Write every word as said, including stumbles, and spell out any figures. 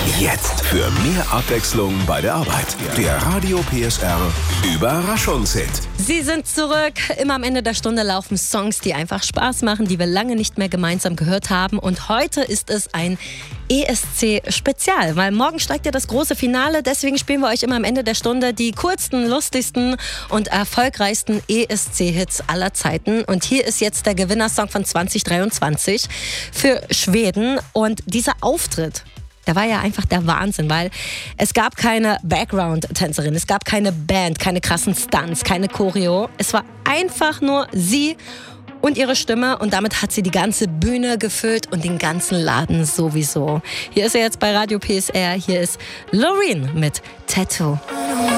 Jetzt für mehr Abwechslung bei der Arbeit. Der Radio P S R Überraschungshit. Sie sind zurück. Immer am Ende der Stunde laufen Songs, die einfach Spaß machen, die wir lange nicht mehr gemeinsam gehört haben. Und heute ist es ein E S C-Spezial, weil morgen steigt ja das große Finale. Deswegen spielen wir euch immer am Ende der Stunde die coolsten, lustigsten und erfolgreichsten E S C-Hits aller Zeiten. Und hier ist jetzt der Gewinnersong von zwanzig dreiundzwanzig für Schweden. Und dieser Auftritt, der war ja einfach der Wahnsinn, weil es gab keine Background-Tänzerin, es gab keine Band, keine krassen Stunts, keine Choreo. Es war einfach nur sie und ihre Stimme und damit hat sie die ganze Bühne gefüllt und den ganzen Laden sowieso. Hier ist er jetzt bei Radio P S R, hier ist Loreen mit Tattoo.